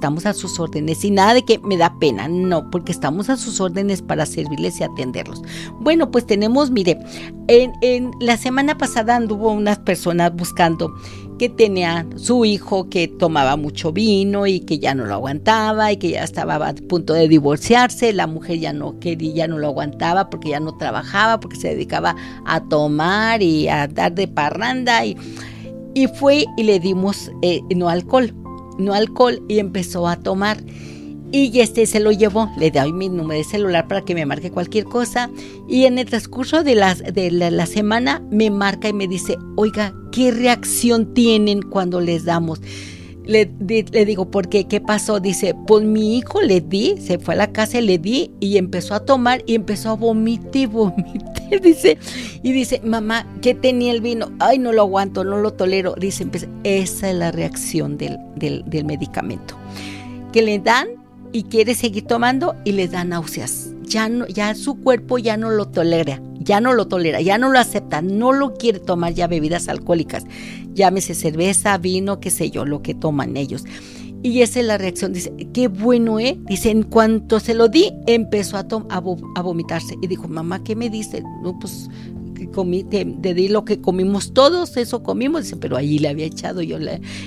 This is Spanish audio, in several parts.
estamos a sus órdenes y nada de que me da pena, no, porque estamos a sus órdenes para servirles y atenderlos. Bueno, pues tenemos, mire, en la semana pasada anduvo unas personas buscando que tenía su hijo que tomaba mucho vino y que ya no lo aguantaba y que ya estaba a punto de divorciarse. La mujer ya no quería, ya no lo aguantaba porque ya no trabajaba, porque se dedicaba a tomar y a dar de parranda y fue y le dimos no alcohol y empezó a tomar. Y se lo llevó, le doy mi número de celular para que me marque cualquier cosa. Y en el transcurso de la semana me marca y me dice, oiga, ¿qué reacción tienen cuando les damos? Le digo, ¿por qué? ¿Qué pasó? Dice, pues mi hijo le di, se fue a la casa y le di y empezó a tomar y empezó a vomitar y vomitar. Dice, mamá, ¿qué tenía el vino? Ay, no lo aguanto, no lo tolero. Dice, esa es la reacción del medicamento. Que le dan y quiere seguir tomando y les da náuseas. Ya su cuerpo ya no lo tolera, ya no lo acepta, no lo quiere tomar ya bebidas alcohólicas. Llámese cerveza, vino, qué sé yo, lo que toman ellos. Y esa es la reacción. Dice, qué bueno, Dice, en cuanto se lo di, empezó a vomitarse. Y dijo, mamá, ¿qué me dice? No, pues te di lo que comimos todos, eso comimos. Dice, pero ahí le había echado yo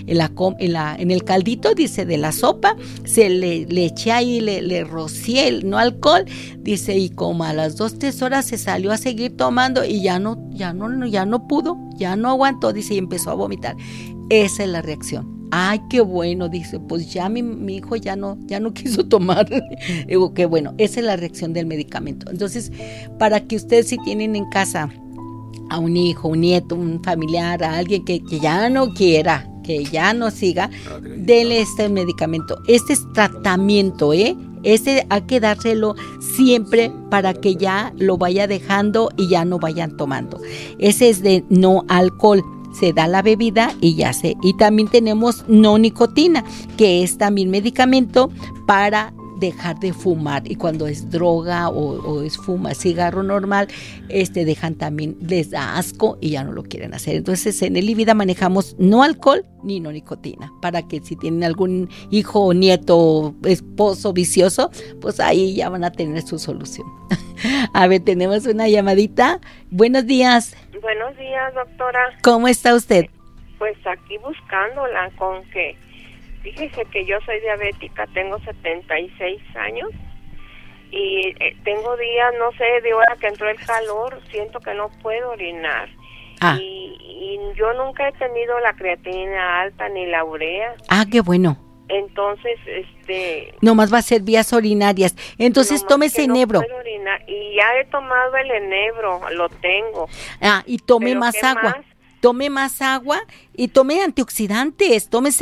en el caldito, dice, de la sopa, le eché ahí, le rocié el no alcohol, dice, y como a las 2-3 horas se salió a seguir tomando y ya no pudo, ya no aguantó, dice, y empezó a vomitar. Esa es la reacción. Ay, qué bueno, dice, pues ya mi hijo ya no quiso tomar. Digo, qué bueno, esa es la reacción del medicamento. Entonces, para que ustedes, si tienen en casa a un hijo, un nieto, un familiar, a alguien que ya no quiera, que ya no siga, denle este medicamento. Este es tratamiento, Este hay que dárselo siempre para que ya lo vaya dejando y ya no vayan tomando. Ese es de no alcohol. Se da la bebida y también tenemos no nicotina, que es también medicamento para dejar de fumar, y cuando es droga o es cigarro normal, dejan también, les da asco y ya no lo quieren hacer. Entonces en el Vida manejamos no alcohol ni no nicotina, para que si tienen algún hijo o nieto, esposo vicioso, pues ahí ya van a tener su solución. A ver, tenemos una llamadita. Buenos días. Buenos días, doctora. ¿Cómo está usted? Pues aquí buscándola, con que fíjese que yo soy diabética, tengo 76 años y tengo días, no sé, de hora que entró el calor, siento que no puedo orinar. Y yo nunca he tenido la creatinina alta ni la urea. Qué bueno. Entonces, nomás va a ser vías urinarias. Entonces tómese enebro. Y ya he tomado el enebro, lo tengo. Y tome más agua. Más? Tome más agua y tome antioxidantes. Tómese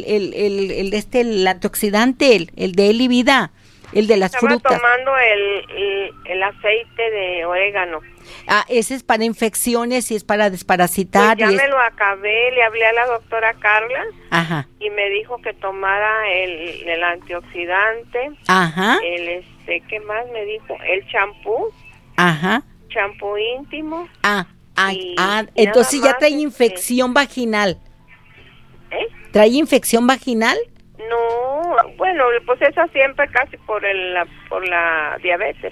el antioxidante, el de Vida, el de las frutas. Estaba tomando el aceite de orégano. Ese es para infecciones y es para desparasitar. Pues ya me lo acabé, le hablé a la doctora Carla. Ajá. Y me dijo que tomara el antioxidante. Ajá. ¿Qué más me dijo? El champú. Ajá. Champú íntimo. Entonces ya trae infección vaginal. ¿Trae infección vaginal? No, bueno, pues esa siempre casi por la diabetes.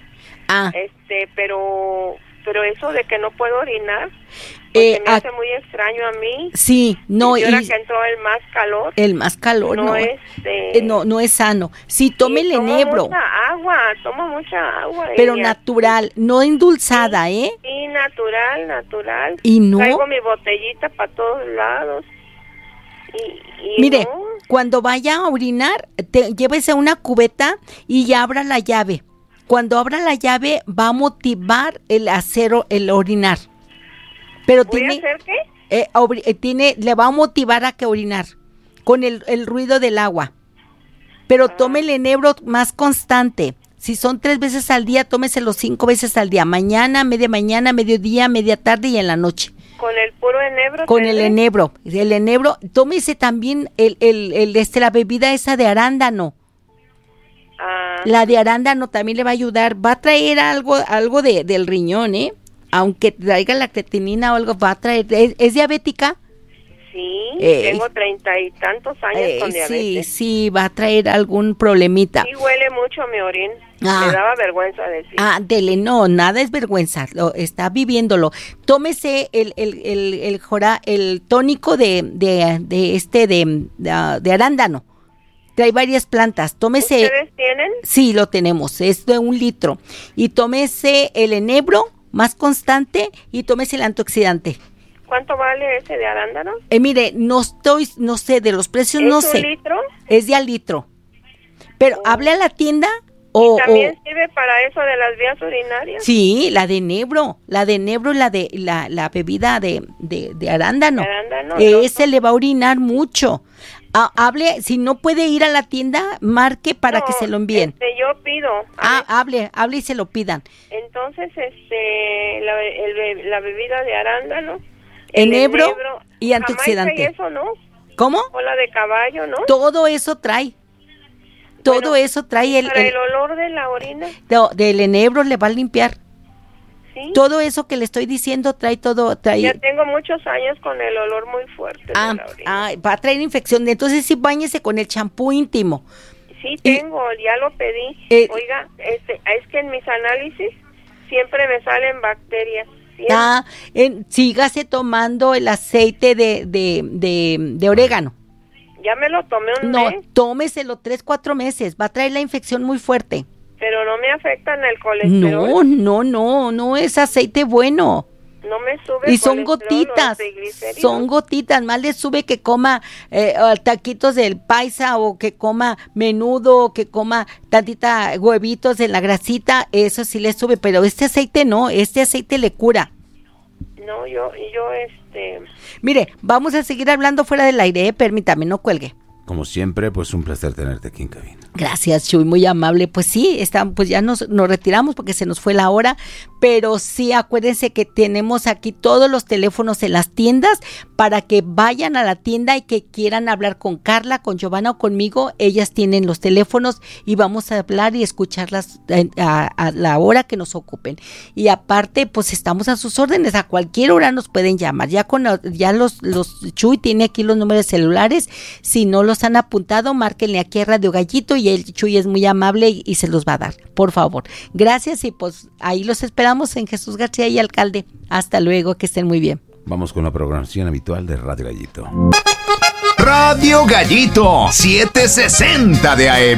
Pero eso de que no puedo orinar, pues me hace muy extraño a mí. Sí, no. Y ahora que entró el más calor. No es sano. Sí, tome el enebro. Tomo mucha agua. Pero natural, no endulzada, Sí, natural. Y no. Traigo mi botellita para todos lados. Y mire, no. Cuando vaya a orinar, llévese una cubeta y ya abra la llave. Cuando abra la llave va a motivar el orinar. Pero ¿Voy a hacer qué? Le va a motivar a que orinar con el ruido del agua. Pero tome el enebro más constante. Si son 3 veces al día, tómeselo 5 veces al día. Mañana, mediodía, media tarde y en la noche. ¿Con el puro enebro? Con el enebro. El enebro, tómese también la bebida esa de arándano. La de arándano también le va a ayudar. Va a traer algo del riñón, aunque traiga la creatinina o algo, va a traer. ¿Es diabética? Sí, tengo 30 y tantos años con diabetes. Sí, va a traer algún problemita. Sí, huele mucho mi orín. Me daba vergüenza decir. Dele, no, nada es vergüenza, está viviéndolo. Tómese el tónico de arándano. Trae varias plantas. Tómese. ¿Ustedes tienen? Sí, lo tenemos, es de 1 litro. Y tómese el enebro más constante y tómese el antioxidante. ¿Cuánto vale ese de arándano? Mire, no sé, de los precios no sé. ¿Es 1 litro? Es de al litro. Pero hable a la tienda ¿También sirve para eso de las vías urinarias? Sí, la de enebro y la bebida de arándano. Ese le va a orinar mucho. Hable, si no puede ir a la tienda, marque para que se lo envíen. Yo pido. Hable y se lo pidan. Entonces, la bebida de arándano, enebro y antioxidante. ¿Y eso no? ¿Cómo? Cola de caballo, ¿no? Todo eso trae. Todo eso trae ¿Para el olor de la orina? Del enebro le va a limpiar. ¿Sí? Todo eso que le estoy diciendo trae todo. Ya tengo muchos años con el olor muy fuerte de la orina. Va a traer infección. Entonces sí, báñese con el champú íntimo. Sí, tengo, ya lo pedí. Oiga, es que en mis análisis siempre me salen bacterias. Sígase tomando el aceite de orégano. Ya me lo tomé un mes. No, tómeselo 3-4 meses, va a traer la infección muy fuerte. Pero no me afecta en el colesterol. No, es aceite bueno. No me sube y son gotitas, más le sube que coma taquitos del paisa o que coma menudo o que coma tantita huevitos en la grasita, eso sí le sube, pero este aceite no, este aceite le cura. No, yo Mire, vamos a seguir hablando fuera del aire, permítame, no cuelgue. Como siempre, pues un placer tenerte aquí en cabina. Gracias, Chuy, muy amable. Pues sí, pues ya nos retiramos porque se nos fue la hora, pero sí, acuérdense que tenemos aquí todos los teléfonos en las tiendas para que vayan a la tienda y que quieran hablar con Carla, con Giovanna o conmigo. Ellas tienen los teléfonos y vamos a hablar y escucharlas a la hora que nos ocupen. Y aparte, pues estamos a sus órdenes, a cualquier hora nos pueden llamar. Ya los Chuy tiene aquí los números celulares, si no los han apuntado, márquenle aquí a Radio Gallito y el Chuy es muy amable y se los va a dar, por favor. Gracias y pues ahí los esperamos en Jesús García y Alcalde. Hasta luego, que estén muy bien. Vamos con la programación habitual de Radio Gallito. Radio Gallito, 760 de AM.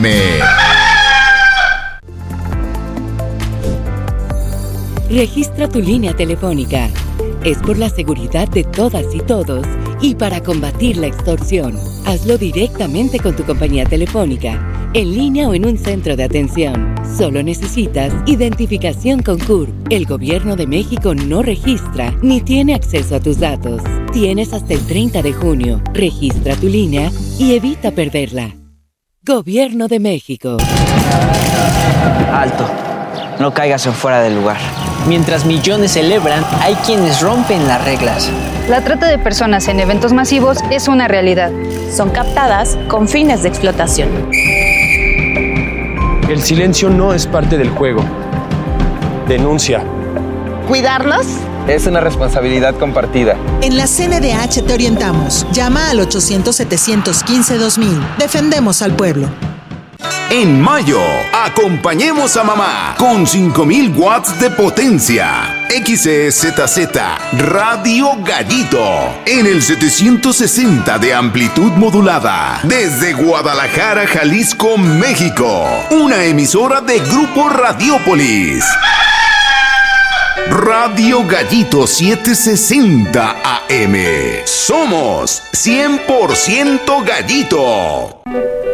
Registra tu línea telefónica. Es por la seguridad de todas y todos y para combatir la extorsión. Hazlo directamente con tu compañía telefónica, en línea o en un centro de atención. Solo necesitas identificación con CURP. El Gobierno de México no registra ni tiene acceso a tus datos. Tienes hasta el 30 de junio. Registra tu línea y evita perderla. Gobierno de México. Alto. No caigas en fuera del lugar. Mientras millones celebran, hay quienes rompen las reglas. La trata de personas en eventos masivos es una realidad. Son captadas con fines de explotación. El silencio no es parte del juego. Denuncia. ¿Cuidarlos? Es una responsabilidad compartida. En la CNDH te orientamos. Llama al 800-715-2000. Defendemos al pueblo. En mayo, acompañemos a mamá con 5,000 watts de potencia. XEZZ Radio Gallito en el 760 de amplitud modulada desde Guadalajara, Jalisco, México. Una emisora de Grupo Radiópolis. Radio Gallito 760 AM. Somos 100% Gallito.